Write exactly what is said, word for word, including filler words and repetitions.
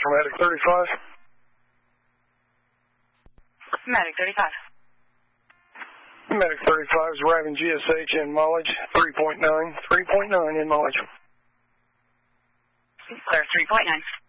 for Medic thirty-five. Medic thirty-five. Medic thirty-five is arriving G S H in mileage, three point nine. three point nine in mileage. Clear, three point nine.